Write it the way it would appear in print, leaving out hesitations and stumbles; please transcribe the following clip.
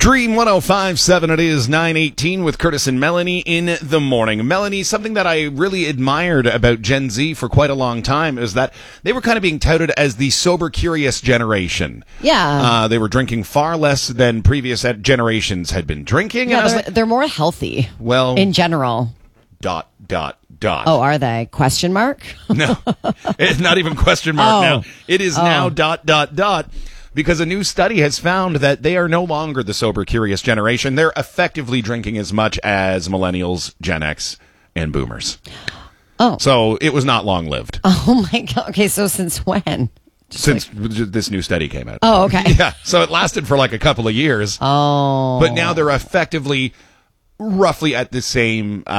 Dream 105.7, it is 9:18 with Curtis and Melanie in the morning. Melanie, something that I really admired about Gen Z for quite a long time is that they were kind of being touted as the sober, curious generation. Yeah. They were drinking far less than previous generations had been drinking. Yeah, they're more healthy. Well, in general. ... Oh, are they? Question mark? No, it's not even question mark now. It is now ... Because a new study has found that they are no longer the sober, curious generation. They're effectively drinking as much as millennials, Gen X, and boomers. Oh. So it was not long-lived. Oh, my God. Okay, so since when? Since this new study came out. Oh, okay. Yeah, so it lasted for like a couple of years. Oh. But now they're effectively roughly at the same